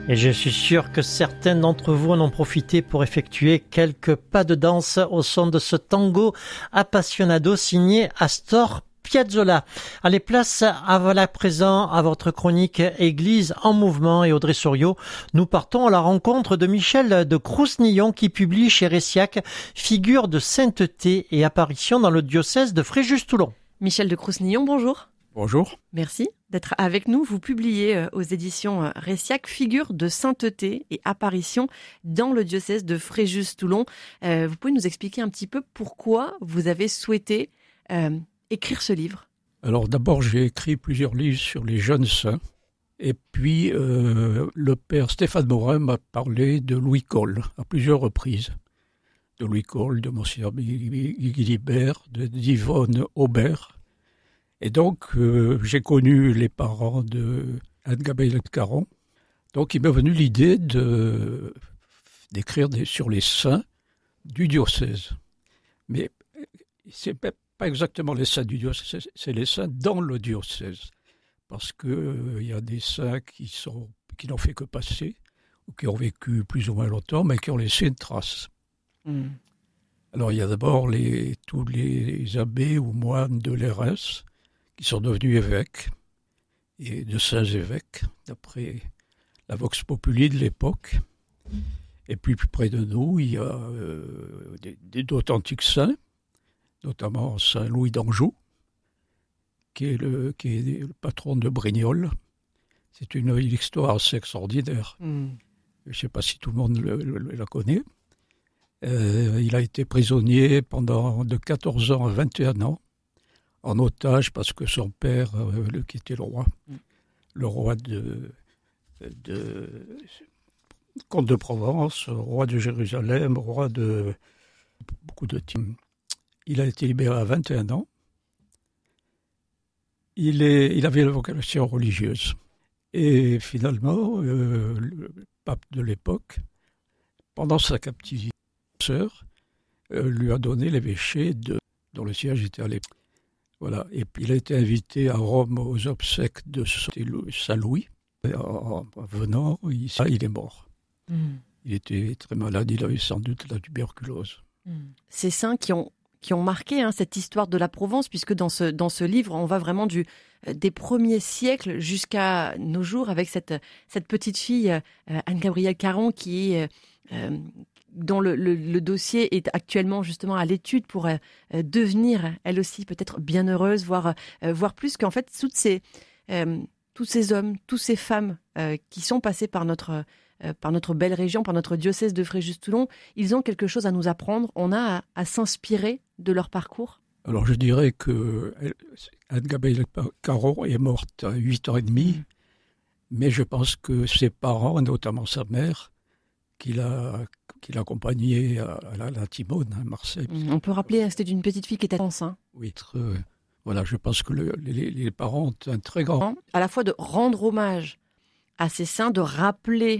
Et je suis sûr que certains d'entre vous en ont profité pour effectuer quelques pas de danse au son de ce tango appassionado signé Astor Piazzolla. Allez, place à présent à votre chronique Église en mouvement et Audrey Souriau. Nous partons à la rencontre de Michel de Crousnillon qui publie chez Ressiac Figures de sainteté et apparitions dans le diocèse de Fréjus-Toulon. Michel de Crousnillon, bonjour. Bonjour. Merci d'être avec nous. Vous publiez aux éditions Ressiac Figures de sainteté et apparitions dans le diocèse de Fréjus-Toulon. Vous pouvez nous expliquer un petit peu pourquoi vous avez souhaité écrire ce livre? Alors d'abord, j'ai écrit plusieurs livres sur les jeunes saints. Et puis, le père Stéphane Morin m'a parlé de Louis Cole à plusieurs reprises. De Louis Cole, de Monseigneur Guilibert, d'Yvonne Aubert. Et donc, j'ai connu les parents de Anne-Gabrielle Caron. Donc, il m'est venu l'idée d'écrire sur les saints du diocèse. Mais c'est pas exactement les saints du diocèse, c'est les saints dans le diocèse. Parce qu'il y a des saints qui n'ont fait que passer, ou qui ont vécu plus ou moins longtemps, mais qui ont laissé une trace. Mm. Alors, il y a d'abord tous les abbés ou moines de Lérins, qui sont devenus évêques, et de saints évêques, d'après la Vox Populi de l'époque. Et puis, plus près de nous, il y a d'authentiques saints, notamment Saint Louis d'Anjou, qui est le patron de Brignoles. C'est une histoire assez extraordinaire. Mm. Je ne sais pas si tout le monde la connaît. Il a été prisonnier de 14 ans à 21 ans, en otage parce que son père, qui était le roi de comte de Provence, roi de Jérusalem, roi de beaucoup de types. Il a été libéré à 21 ans. Il avait la vocation religieuse. Et finalement, le pape de l'époque, pendant sa captivité, lui a donné l'évêché dont le siège était à l'époque. Voilà. Et puis il a été invité à Rome aux obsèques de Saint Louis. En venant, il est mort. Mm. Il était très malade, il avait sans doute la tuberculose. Mm. Ces saints qui ont marqué cette histoire de la Provence, puisque dans ce livre, on va vraiment des premiers siècles jusqu'à nos jours avec cette petite fille, Anne-Gabrielle Caron, dont le dossier est actuellement justement à l'étude pour devenir, elle aussi, peut-être bienheureuse, voire plus, qu'en fait, tous ces hommes, toutes ces femmes qui sont passés par notre belle région, par notre diocèse de Fréjus-Toulon, ils ont quelque chose à nous apprendre. On a à s'inspirer de leur parcours. Alors je dirais que Anne-Gabrielle Caron est morte à 8 ans et demi, mais je pense que ses parents, notamment sa mère, qui l'accompagnait à la Timone à Marseille. On peut rappeler, c'était une petite fille qui était enceinte. Oui, voilà, je pense que les parents ont un très grand... À la fois de rendre hommage à ces saints, de rappeler